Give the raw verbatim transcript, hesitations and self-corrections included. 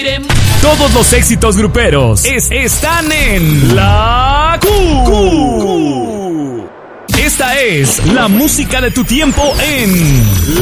Todos los éxitos gruperos es, están en La Q. Q. Esta es la música de tu tiempo en